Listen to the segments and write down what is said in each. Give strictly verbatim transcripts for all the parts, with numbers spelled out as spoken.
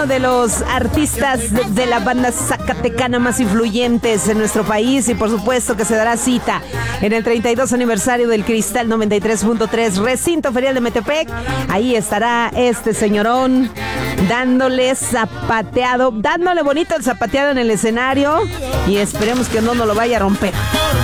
uno de los artistas de la banda zacatecana más influyentes en nuestro país y por supuesto que se dará cita en el treinta y dos aniversario del Cristal noventa y tres punto tres Recinto Ferial de Metepec. Ahí estará este señorón dándole zapateado, dándole bonito el zapateado en el escenario y esperemos que no nos lo vaya a romper.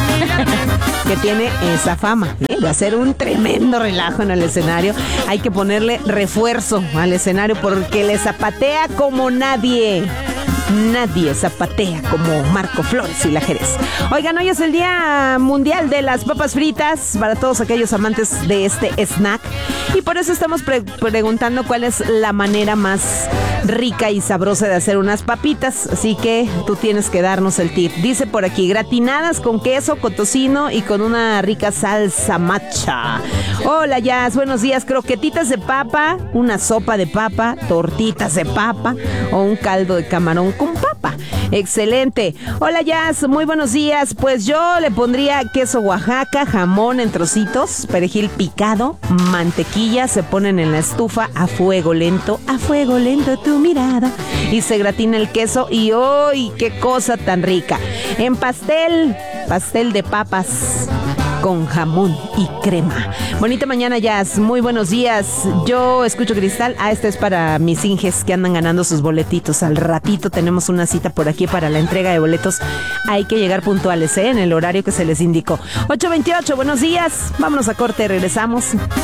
Que tiene esa fama, ¿eh? De hacer un tremendo relajo en el escenario. Hay que ponerle refuerzo al escenario porque le zapatea como nadie. Nadie zapatea como Marco Flores y la Jerez. Oigan, hoy es el Día Mundial de las Papas Fritas para todos aquellos amantes de este snack. Y por eso estamos pre- preguntando cuál es la manera más rica y sabrosa de hacer unas papitas. Así que tú tienes que darnos el tip. Dice por aquí, gratinadas con queso, con tocino y con una rica salsa matcha. Hola, Jazz, buenos días. Croquetitas de papa, una sopa de papa, tortitas de papa o un caldo de camarón con papa. Excelente. Hola, Jazz, muy buenos días. Pues yo le pondría queso Oaxaca, jamón en trocitos, perejil picado, mantequilla, se ponen en la estufa a fuego lento, a fuego lento tu mirada y se gratina el queso y ¡uy, qué cosa tan rica! En pastel, pastel de papas con jamón y crema. Bonita mañana, Jazz. Muy buenos días. Yo escucho Cristal. Ah, este es para mis inges que andan ganando sus boletitos. Al ratito tenemos una cita por aquí para la entrega de boletos. Hay que llegar puntuales, ¿eh? En el horario que se les indicó. ocho veintiocho, buenos días. Vámonos a corte, regresamos.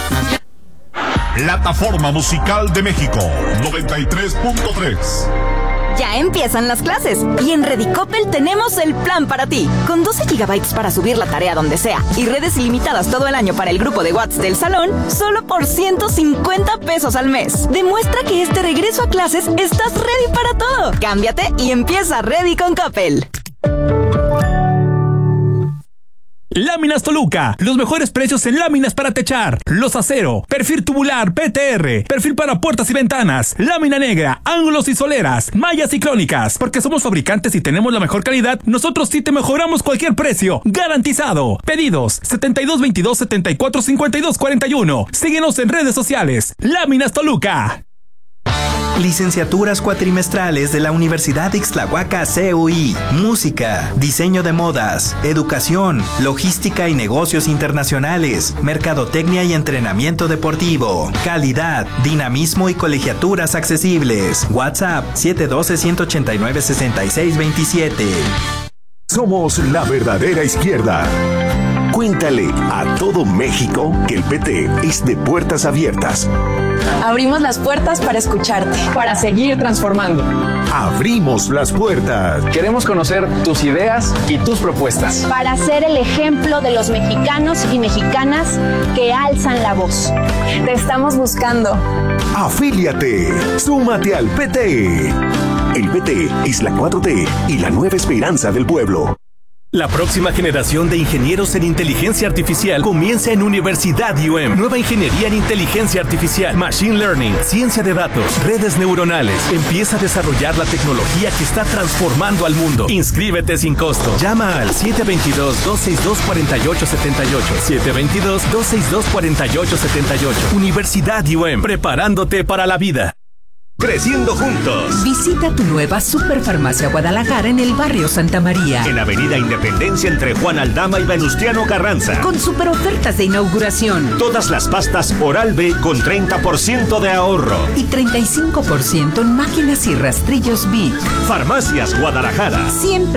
Plataforma Musical de México, noventa y tres punto tres. Ya empiezan las clases y en Redicopel tenemos el plan para ti. Con doce gigabytes para subir la tarea donde sea y redes ilimitadas todo el año para el grupo de WhatsApp del salón, solo por ciento cincuenta pesos al mes. Demuestra que este regreso a clases estás ready para todo. Cámbiate y empieza Ready con Coppel. Láminas Toluca, los mejores precios en láminas para techar, los acero, perfil tubular P T R, perfil para puertas y ventanas, lámina negra, ángulos y soleras, mallas y crónicas. Porque somos fabricantes y tenemos la mejor calidad, nosotros sí te mejoramos cualquier precio, garantizado. Pedidos setenta y dos veintidós setenta y cuatro cincuenta y dos cuarenta y uno. Síguenos en redes sociales. Láminas Toluca. Licenciaturas cuatrimestrales de la Universidad Ixtlahuaca C U I. Música, diseño de modas, educación, logística y negocios internacionales, mercadotecnia y entrenamiento deportivo, calidad, dinamismo y colegiaturas accesibles. WhatsApp siete uno dos, uno ocho nueve, seis seis dos siete. Somos la verdadera izquierda. Cuéntale a todo México que el P T es de puertas abiertas. Abrimos las puertas para escucharte, para seguir transformando. Abrimos las puertas. Queremos conocer tus ideas y tus propuestas. Para ser el ejemplo de los mexicanos y mexicanas que alzan la voz. Te estamos buscando. Afíliate. Súmate al P T. El P T es la cuatro T y la nueva esperanza del pueblo. La próxima generación de ingenieros en inteligencia artificial comienza en Universidad I U E M. Nueva ingeniería en inteligencia artificial, machine learning, ciencia de datos, redes neuronales. Empieza a desarrollar la tecnología que está transformando al mundo. Inscríbete sin costo. Llama al siete dos dos, dos seis dos, cuatro ocho siete ocho. siete dos dos, dos seis dos, cuatro ocho siete ocho. Universidad I U E M. Preparándote para la vida. Creciendo juntos. Visita tu nueva Superfarmacia Guadalajara en el barrio Santa María. En Avenida Independencia entre Juan Aldama y Venustiano Carranza. Con super ofertas de inauguración. Todas las pastas Oral-B con treinta por ciento de ahorro. Y treinta y cinco por ciento en máquinas y rastrillos Vic. Farmacias Guadalajara. Siempre